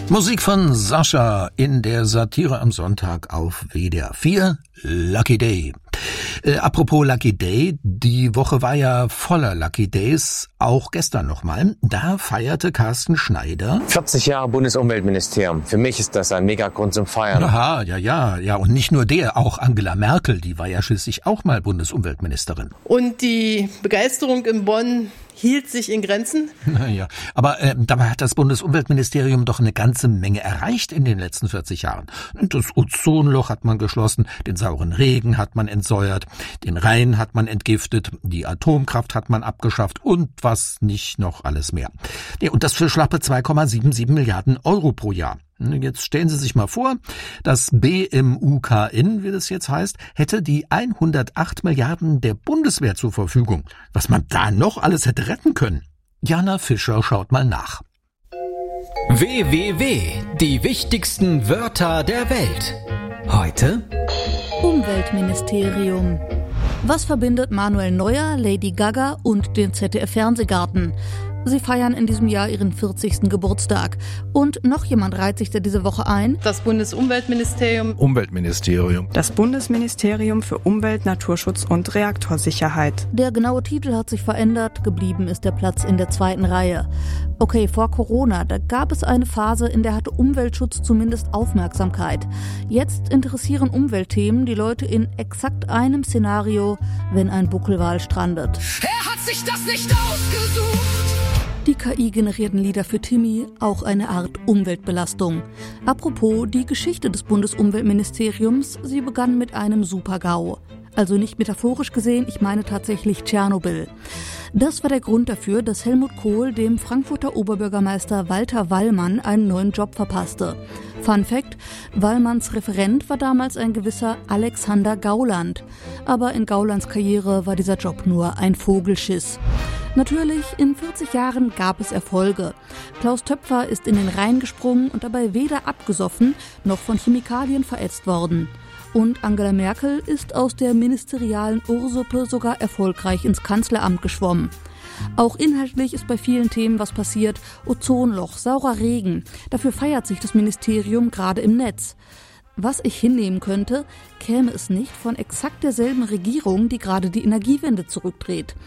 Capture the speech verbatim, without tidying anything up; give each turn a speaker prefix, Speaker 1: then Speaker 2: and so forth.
Speaker 1: Musik von Sascha in der Satire am Sonntag auf W D R vier, Lucky Day. Äh, apropos Lucky Day, die Woche war ja voller Lucky Days, auch gestern nochmal. Da feierte Carsten Schneider
Speaker 2: vierzig Jahre Bundesumweltministerium. Für mich ist das ein Megagrund zum Feiern.
Speaker 1: Aha, ja, ja, ja. Und nicht nur der, auch Angela Merkel, die war ja schließlich auch mal Bundesumweltministerin.
Speaker 3: Und die Begeisterung in Bonn hielt sich in Grenzen.
Speaker 1: Naja, aber äh, dabei hat das Bundesumweltministerium doch eine ganze Menge erreicht in den letzten vierzig Jahren. Das Ozonloch hat man geschlossen, den sauren Regen hat man entsäuert, den Rhein hat man entgiftet, die Atomkraft hat man abgeschafft und was nicht noch alles mehr. Ja, und das für schlappe zwei Komma siebenundsiebzig Milliarden Euro pro Jahr. Jetzt stellen Sie sich mal vor, das B M U K N, wie das jetzt heißt, hätte die hundertacht Milliarden der Bundeswehr zur Verfügung. Was man da noch alles hätte retten können. Jana Fischer schaut mal nach.
Speaker 4: W W W, die wichtigsten Wörter der Welt. Heute
Speaker 5: Umweltministerium. Was verbindet Manuel Neuer, Lady Gaga und den Z D F-Fernsehgarten? Sie feiern in diesem Jahr ihren vierzigsten Geburtstag. Und noch jemand reiht sich da diese Woche ein.
Speaker 3: Das Bundesumweltministerium.
Speaker 6: Umweltministerium.
Speaker 7: Das Bundesministerium für Umwelt, Naturschutz und Reaktorsicherheit.
Speaker 5: Der genaue Titel hat sich verändert, geblieben ist der Platz in der zweiten Reihe. Okay, vor Corona, da gab es eine Phase, in der hatte Umweltschutz zumindest Aufmerksamkeit. Jetzt interessieren Umweltthemen die Leute in exakt einem Szenario, wenn ein Buckelwal strandet.
Speaker 8: Er hat sich das nicht ausgesucht!
Speaker 5: Die K I-generierten Lieder für Timmy, auch eine Art Umweltbelastung. Apropos die Geschichte des Bundesumweltministeriums, sie begann mit einem Super-GAU. Also nicht metaphorisch gesehen, ich meine tatsächlich Tschernobyl. Das war der Grund dafür, dass Helmut Kohl dem Frankfurter Oberbürgermeister Walter Wallmann einen neuen Job verpasste. Fun Fact: Wallmanns Referent war damals ein gewisser Alexander Gauland. Aber in Gaulands Karriere war dieser Job nur ein Vogelschiss. Natürlich, in vierzig Jahren gab es Erfolge. Klaus Töpfer ist in den Rhein gesprungen und dabei weder abgesoffen noch von Chemikalien verätzt worden. Und Angela Merkel ist aus der ministerialen Ursuppe sogar erfolgreich ins Kanzleramt geschwommen. Auch inhaltlich ist bei vielen Themen was passiert. Ozonloch, saurer Regen. Dafür feiert sich das Ministerium gerade im Netz. Was ich hinnehmen könnte, käme es nicht von exakt derselben Regierung, die gerade die Energiewende zurückdreht.